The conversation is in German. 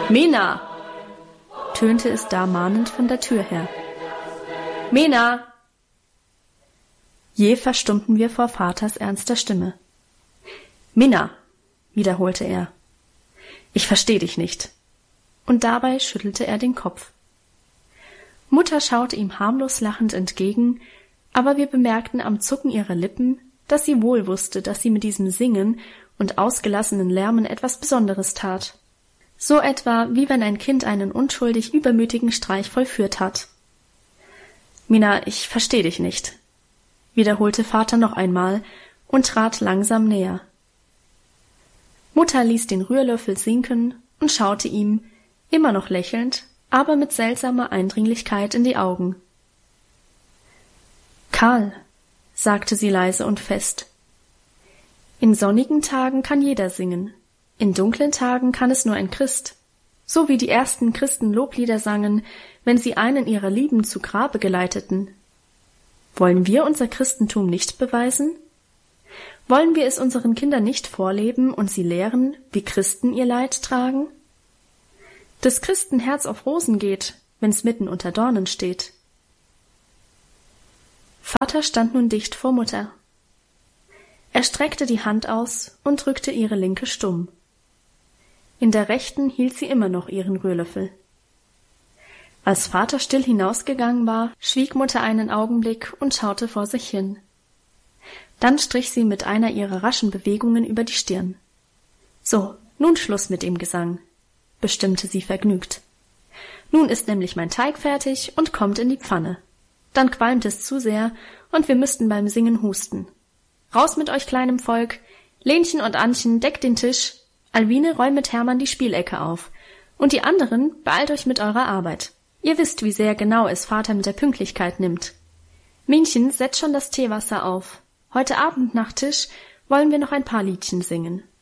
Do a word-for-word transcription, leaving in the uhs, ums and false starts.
Mena! Tönte es da mahnend von der Tür her. Mena! Jäh verstummten wir vor Vaters ernster Stimme. Minna, wiederholte er. Ich versteh dich nicht. Und dabei schüttelte er den Kopf. Mutter schaute ihm harmlos lachend entgegen, aber wir bemerkten am Zucken ihrer Lippen, dass sie wohl wusste, dass sie mit diesem Singen und ausgelassenen Lärmen etwas Besonderes tat. So etwa, wie wenn ein Kind einen unschuldig übermütigen Streich vollführt hat. Minna, ich versteh dich nicht, wiederholte Vater noch einmal und trat langsam näher. Mutter ließ den Rührlöffel sinken und schaute ihm, immer noch lächelnd, aber mit seltsamer Eindringlichkeit in die Augen. Karl, sagte sie leise und fest, in sonnigen Tagen kann jeder singen, in dunklen Tagen kann es nur ein Christ, so wie die ersten Christen Loblieder sangen, wenn sie einen ihrer Lieben zu Grabe geleiteten. Wollen wir unser Christentum nicht beweisen? Wollen wir es unseren Kindern nicht vorleben und sie lehren, wie Christen ihr Leid tragen? Des Christen Herz auf Rosen geht, wenn's mitten unter Dornen steht. Vater stand nun dicht vor Mutter. Er streckte die Hand aus und drückte ihre linke stumm. In der rechten hielt sie immer noch ihren Rührlöffel. Als Vater still hinausgegangen war, schwieg Mutter einen Augenblick und schaute vor sich hin. Dann strich sie mit einer ihrer raschen Bewegungen über die Stirn. So, nun Schluss mit dem Gesang, bestimmte sie vergnügt. Nun ist nämlich mein Teig fertig und kommt in die Pfanne. Dann qualmt es zu sehr und wir müssten beim Singen husten. Raus mit euch kleinem Volk, Lenchen und Annchen, deckt den Tisch, Alwine, räum mit Hermann die Spielecke auf und die anderen, beeilt euch mit eurer Arbeit. Ihr wisst, wie sehr genau es Vater mit der Pünktlichkeit nimmt. Minchen, setz schon das Teewasser auf. Heute Abend nach Tisch wollen wir noch ein paar Liedchen singen.